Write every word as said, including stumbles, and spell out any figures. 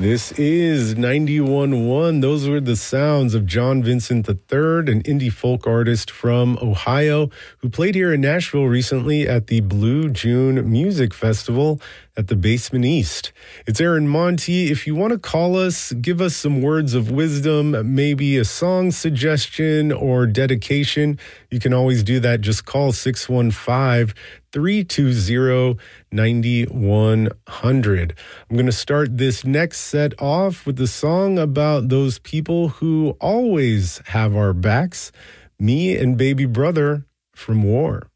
This is ninety-one point one. Those were the sounds of John Vincent the third, an indie folk artist from Ohio who played here in Nashville recently at the Blue June Music Festival at the Basement East. It's Aaron Monty. If you want to call us, give us some words of wisdom, maybe a song suggestion or dedication, you can always do that. Just call six one five, three two zero, nine one zero zero. I'm going to start this next set off with the song about those people who always have our backs, me and baby brother from War.